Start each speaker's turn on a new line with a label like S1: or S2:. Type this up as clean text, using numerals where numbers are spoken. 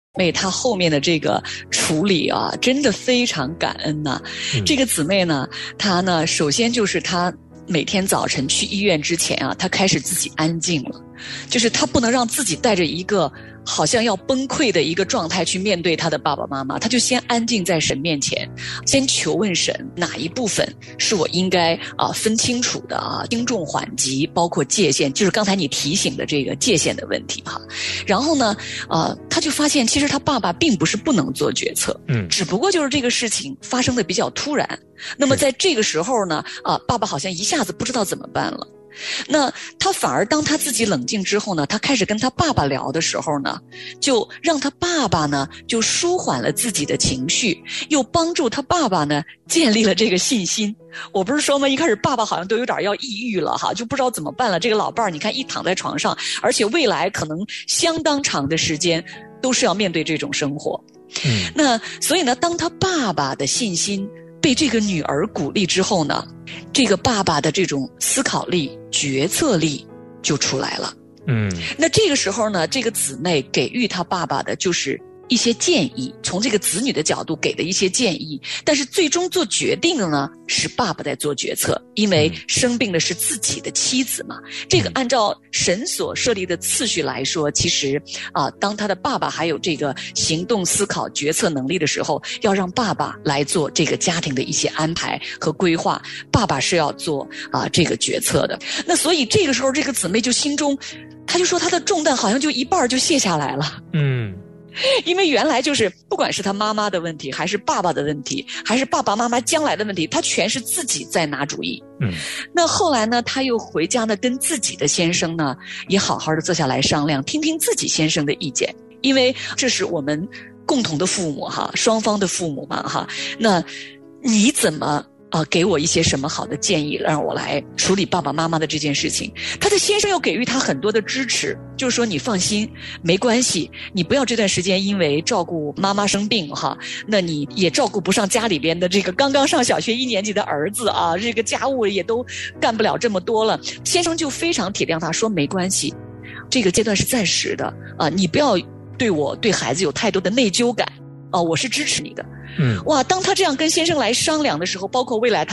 S1: 妹她后面的这个处理啊，真的非常感恩呐。这个姊妹呢，她呢，首先就是她每天早晨去医院之前啊，她开始自己安静了，就是她不能让自己带着一个好像要崩溃的一个状态去面对她的爸爸妈妈，她就先安静在神面前，先求问神哪一部分是我应该分清楚的啊，轻重缓急，包括界限，就是刚才你提醒的这个界限的问题哈。然后呢，她就发现其实她爸爸并不是不能做决策，只不过就是这个事情发生的比较突然。那么在这个时候呢，爸爸好像一下子不知道怎么办了。那他反而当他自己冷静之后呢，他开始跟他爸爸聊的时候呢，就让他爸爸呢就舒缓了自己的情绪，又帮助他爸爸呢建立了这个信心。我不是说吗，一开始爸爸好像都有点要抑郁了哈，就不知道怎么办了。这个老伴儿你看一躺在床上，而且未来可能相当长的时间都是要面对这种生活。那所以呢，当他爸爸的信心被这个女儿鼓励之后呢，这个爸爸的这种思考力、决策力就出来了。那这个时候呢，这个姊妹给予他爸爸的就是一些建议，从这个子女的角度给的一些建议，但是最终做决定的呢是爸爸在做决策，因为生病的是自己的妻子嘛。这个按照神所设立的次序来说，其实当他的爸爸还有这个行动、思考、决策能力的时候，要让爸爸来做这个家庭的一些安排和规划，爸爸是要做这个决策的。那所以这个时候这个姊妹就心中，她就说她的重担好像就一半就卸下来了。因为原来就是不管是他妈妈的问题，还是爸爸的问题，还是爸爸妈妈将来的问题，他全是自己在拿主意。那后来呢，他又回家呢，跟自己的先生呢也好好的坐下来商量，听听自己先生的意见，因为这是我们共同的父母哈，双方的父母嘛哈。那你怎么给我一些什么好的建议，让我来处理爸爸妈妈的这件事情。他的先生又给予他很多的支持，就是说你放心，没关系，你不要这段时间因为照顾妈妈生病哈，那你也照顾不上家里边的这个刚刚上小学1年级的儿子啊，这个家务也都干不了这么多了。先生就非常体谅他，说没关系，这个阶段是暂时的你不要对孩子有太多的内疚感我是支持你的。哇，当他这样跟先生来商量的时候，包括未来他